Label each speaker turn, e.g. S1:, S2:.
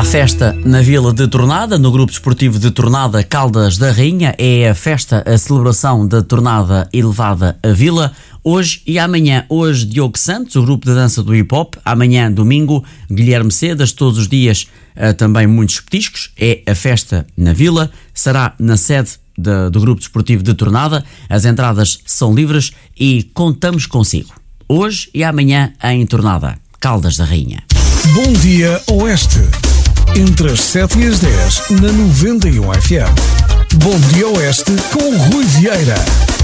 S1: Há festa na Vila de Tornada, no Grupo Desportivo de Tornada Caldas da Rainha. É a festa, a celebração da Tornada elevada à Vila. Hoje e amanhã, hoje Diogo Santos, o grupo de dança do hip hop. Amanhã, domingo, Guilherme Cedas. Todos os dias também muitos petiscos. É a festa na Vila, será na sede do Grupo Desportivo de Tornada. As entradas são livres e contamos consigo. Hoje e amanhã em Tornada, Caldas da Rainha.
S2: Bom dia Oeste, entre as 7 e as 10 na 91 FM. Bom dia Oeste com Rui Vieira.